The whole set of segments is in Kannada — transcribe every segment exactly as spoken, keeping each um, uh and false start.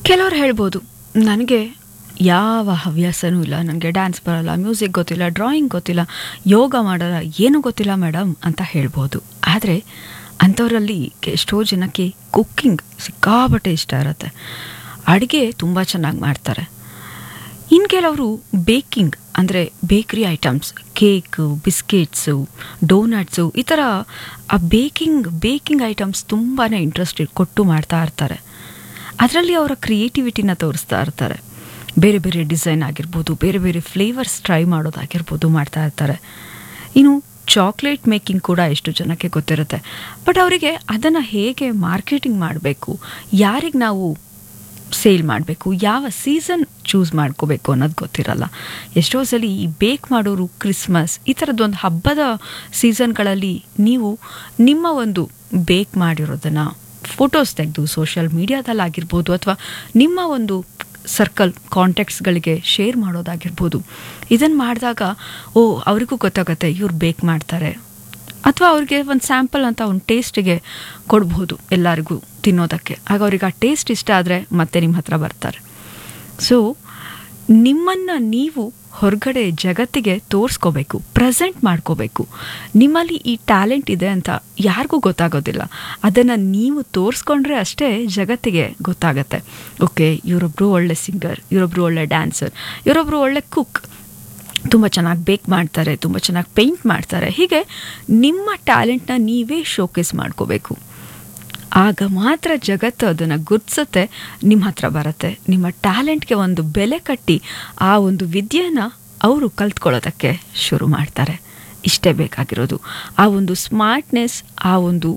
ಕೆಲವ್ರು ಹೇಳ್ಬೋದು, ನನಗೆ ಯಾವ ಹವ್ಯಾಸನೂ ಇಲ್ಲ, ನನಗೆ ಡ್ಯಾನ್ಸ್ ಬರಲ್ಲ, ಮ್ಯೂಸಿಕ್ ಗೊತ್ತಿಲ್ಲ, ಡ್ರಾಯಿಂಗ್ ಗೊತ್ತಿಲ್ಲ, ಯೋಗ ಮಾಡಲ್ಲ, ಏನೂ ಗೊತ್ತಿಲ್ಲ ಮೇಡಮ್ ಅಂತ ಹೇಳ್ಬೋದು. ಆದರೆ ಅಂಥವರಲ್ಲಿ ಎಷ್ಟೋ ಜನಕ್ಕೆ ಕುಕ್ಕಿಂಗ್ ಸಿಕ್ಕಾಪಟ್ಟೆ ಇಷ್ಟ ಇರುತ್ತೆ, ಅಡುಗೆ ತುಂಬ ಚೆನ್ನಾಗಿ ಮಾಡ್ತಾರೆ. ಇನ್ನು ಕೆಲವರು ಬೇಕಿಂಗ್ ಅಂದರೆ ಬೇಕ್ರಿ ಐಟಮ್ಸ್, ಕೇಕು, ಬಿಸ್ಕೆಟ್ಸು, ಡೋನಟ್ಸು, ಈ ಥರ ಆ ಬೇಕಿಂಗ್ ಬೇಕಿಂಗ್ ಐಟಮ್ಸ್ ತುಂಬಾ ಇಂಟ್ರೆಸ್ಟ್ ಕೊಟ್ಟು ಮಾಡ್ತಾ ಇರ್ತಾರೆ. ಅದರಲ್ಲಿ ಅವರ ಕ್ರಿಯೇಟಿವಿಟಿನ ತೋರಿಸ್ತಾ ಇರ್ತಾರೆ. ಬೇರೆ ಬೇರೆ ಡಿಸೈನ್ ಆಗಿರ್ಬೋದು, ಬೇರೆ ಬೇರೆ ಫ್ಲೇವರ್ಸ್ ಟ್ರೈ ಮಾಡೋದಾಗಿರ್ಬೋದು ಮಾಡ್ತಾ ಇರ್ತಾರೆ. ಇನ್ನು ಚಾಕ್ಲೇಟ್ ಮೇಕಿಂಗ್ ಕೂಡ ಎಷ್ಟು ಜನಕ್ಕೆ ಗೊತ್ತಿರುತ್ತೆ, ಬಟ್ ಅವರಿಗೆ ಅದನ್ನು ಹೇಗೆ ಮಾರ್ಕೆಟಿಂಗ್ ಮಾಡಬೇಕು, ಯಾರಿಗೆ ನಾವು ಸೇಲ್ ಮಾಡಬೇಕು, ಯಾವ ಸೀಸನ್ ಚೂಸ್ ಮಾಡ್ಕೋಬೇಕು ಅನ್ನೋದು ಗೊತ್ತಿರಲ್ಲ. ಎಷ್ಟೋ ಸಲ ಈ ಬೇಕ್ ಮಾಡೋರು ಕ್ರಿಸ್ಮಸ್ ಈ ಥರದ್ದೊಂದು ಹಬ್ಬದ ಸೀಸನ್ಗಳಲ್ಲಿ ನೀವು ನಿಮ್ಮ ಒಂದು ಬೇಕ್ ಮಾಡಿರೋದನ್ನು ಫೋಟೋಸ್ ತೆಗೆದು ಸೋಷಿಯಲ್ ಮೀಡಿಯಾದಲ್ಲಾಗಿರ್ಬೋದು ಅಥವಾ ನಿಮ್ಮ ಒಂದು ಸರ್ಕಲ್ ಕಾಂಟ್ಯಾಕ್ಟ್ಸ್ಗಳಿಗೆ ಶೇರ್ ಮಾಡೋದಾಗಿರ್ಬೋದು. ಇದನ್ನು ಮಾಡಿದಾಗ ಓ ಅವರಿಗೂ ಗೊತ್ತಾಗುತ್ತೆ ಇವ್ರು ಬೇಕ್ ಮಾಡ್ತಾರೆ, ಅಥವಾ ಅವ್ರಿಗೆ ಒಂದು ಸ್ಯಾಂಪಲ್ ಅಂತ ಒಂದು ಟೇಸ್ಟಿಗೆ ಕೊಡ್ಬೋದು ಎಲ್ಲರಿಗೂ ತಿನ್ನೋದಕ್ಕೆ. ಆಗ ಅವ್ರಿಗೆ ಆ ಟೇಸ್ಟ್ ಇಷ್ಟ ಆದರೆ ಮತ್ತೆ ನಿಮ್ಮ ಹತ್ರ ಬರ್ತಾರೆ. ಸೊ ನಿಮ್ಮನ್ನು ನೀವು ಹೊರಗಡೆ ಜಗತ್ತಿಗೆ ತೋರಿಸ್ಕೋಬೇಕು, ಪ್ರೆಸೆಂಟ್ ಮಾಡ್ಕೋಬೇಕು. ನಿಮ್ಮಲ್ಲಿ ಈ ಟ್ಯಾಲೆಂಟ್ ಇದೆ ಅಂತ ಯಾರಿಗೂ ಗೊತ್ತಾಗೋದಿಲ್ಲ. ಅದನ್ನು ನೀವು ತೋರಿಸ್ಕೊಂಡ್ರೆ ಅಷ್ಟೇ ಜಗತ್ತಿಗೆ ಗೊತ್ತಾಗತ್ತೆ. ಓಕೆ, ಇವರೊಬ್ಬರು ಒಳ್ಳೆ ಸಿಂಗರ್, ಇವರೊಬ್ಬರು ಒಳ್ಳೆ ಡ್ಯಾನ್ಸರ್, ಇವರೊಬ್ಬರು ಒಳ್ಳೆ ಕುಕ್, ತುಂಬ ಚೆನ್ನಾಗಿ ಬೇಕ್ ಮಾಡ್ತಾರೆ, ತುಂಬ ಚೆನ್ನಾಗಿ ಪೇಂಟ್ ಮಾಡ್ತಾರೆ. ಹೀಗೆ ನಿಮ್ಮ ಟ್ಯಾಲೆಂಟ್ನ ನೀವೇ ಶೋಕೇಸ್ ಮಾಡ್ಕೋಬೇಕು. ಆಗ ಮಾತ್ರ ಜಗತ್ತು ಅದನ್ನು ಗುರ್ತಿಸುತ್ತೆ, ನಿಮ್ಮ ಹತ್ರ ಬರುತ್ತೆ. ನಿಮ್ಮ ಟ್ಯಾಲೆಂಟ್ಗೆ ಒಂದು ಬೆಲೆ ಕಟ್ಟಿ ಆ ಒಂದು ವಿದ್ಯೆನ ಅವರು ಕಲ್ತ್ಕೊಳ್ಳೋದಕ್ಕೆ ಶುರು ಮಾಡ್ತಾರೆ. ಇಷ್ಟೇ ಬೇಕಾಗಿರೋದು. ಆ ಒಂದು ಸ್ಮಾರ್ಟ್ನೆಸ್, ಆ ಒಂದು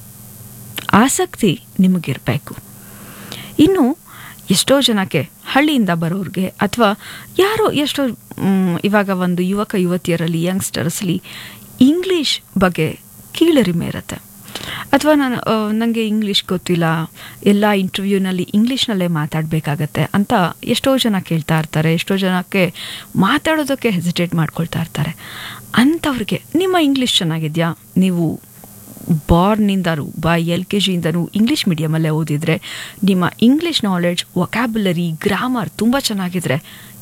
ಆಸಕ್ತಿ ನಿಮಗಿರಬೇಕು. ಇನ್ನು ಎಷ್ಟೋ ಜನಕ್ಕೆ ಹಳ್ಳಿಯಿಂದ ಬರೋರಿಗೆ ಅಥವಾ ಯಾರೋ ಎಷ್ಟೋ ಇವಾಗ ಒಂದು ಯುವಕ ಯುವತಿಯರಲ್ಲಿ ಯಂಗ್ಸ್ಟರ್ಸ್ಲಿ ಇಂಗ್ಲೀಷ್ ಬಗ್ಗೆ ಕೀಳರಿಮೆ ಇರುತ್ತೆ. ಅಥವಾ ನಾನು ನನಗೆ ಇಂಗ್ಲೀಷ್ ಗೊತ್ತಿಲ್ಲ, ಎಲ್ಲ ಇಂಟರ್ವ್ಯೂನಲ್ಲಿ ಇಂಗ್ಲೀಷ್ನಲ್ಲೇ ಮಾತಾಡಬೇಕಾಗತ್ತೆ ಅಂತ ಎಷ್ಟೋ ಜನ ಕೇಳ್ತಾ ಇರ್ತಾರೆ. ಎಷ್ಟೋ ಜನಕ್ಕೆ ಮಾತಾಡೋದಕ್ಕೆ ಹೆಸಿಟೇಟ್ ಮಾಡ್ಕೊಳ್ತಾ ಇರ್ತಾರೆ. ಅಂಥವ್ರಿಗೆ ನಿಮ್ಮ ಇಂಗ್ಲೀಷ್ ಚೆನ್ನಾಗಿದೆಯಾ, ನೀವು ಬಾರ್ನಿಂದನೂ ಬೈ ಎಲ್ ಕೆ ಜಿಯಿಂದನೂ ಇಂಗ್ಲೀಷ್ ಮೀಡಿಯಮಲ್ಲೇ ಓದಿದರೆ ನಿಮ್ಮ ಇಂಗ್ಲೀಷ್ ನಾಲೆಡ್ಜ್, ವೊಕ್ಯಾಬ್ಯುಲರಿ, ಗ್ರಾಮರ್ ತುಂಬ ಚೆನ್ನಾಗಿದ್ರೆ